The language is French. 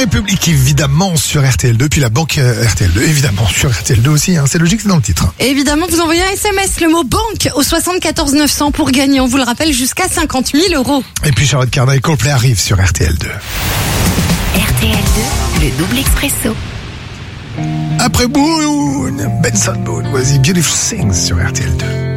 République, évidemment, sur RTL2, puis la banque RTL2, évidemment, sur RTL2 aussi, hein. C'est logique, c'est dans le titre. Évidemment, vous envoyez un SMS, le mot banque, au 74 900 pour gagner, on vous le rappelle, jusqu'à 50 000 €. Et puis Charlotte Cardin et Coldplay arrive sur RTL2. RTL2, le double expresso. Après Boone, Benson Boone, voici Beautiful Things sur RTL2.